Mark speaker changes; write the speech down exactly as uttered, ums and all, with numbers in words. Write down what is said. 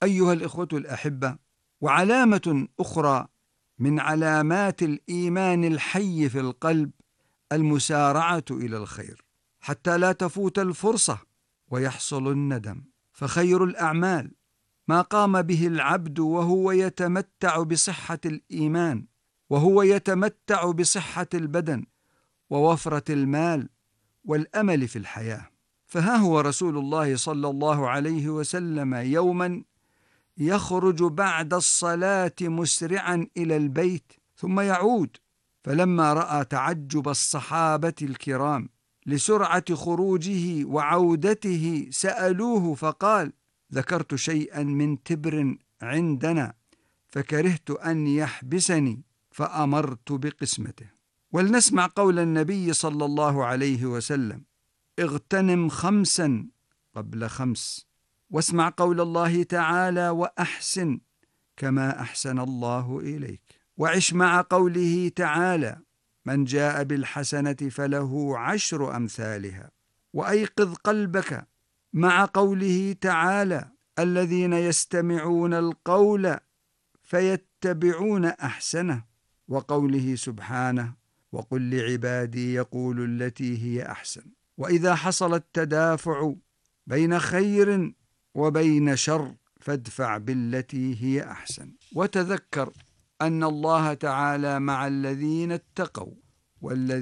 Speaker 1: أيها الإخوة الأحبة، وعلامة أخرى من علامات الإيمان الحي في القلب المسارعة إلى الخير حتى لا تفوت الفرصة ويحصل الندم. فخير الأعمال ما قام به العبد وهو يتمتع بصحة الإيمان، وهو يتمتع بصحة البدن ووفرة المال والأمل في الحياة. فها هو رسول الله صلى الله عليه وسلم يوما يخرج بعد الصلاة مسرعا إلى البيت ثم يعود، فلما رأى تعجب الصحابة الكرام لسرعة خروجه وعودته سألوه فقال: ذكرت شيئا من تبر عندنا فكرهت أن يحبسني فأمرت بقسمته. ولنسمع قول النبي صلى الله عليه وسلم: اغتنم خمسا قبل خمس. واسمع قول الله تعالى: وأحسن كما أحسن الله إليك. وعش مع قوله تعالى: من جاء بالحسنة فله عشر أمثالها. وأيقظ قلبك مع قوله تعالى: الذين يستمعون القول فيتبعون أحسنه. وقوله سبحانه: وقل لعبادي يقولوا التي هي أحسن. وإذا حصل التدافع بين خير وبين شر فادفع بالتي هي أحسن، وتذكر أن الله تعالى مع الذين اتقوا والذين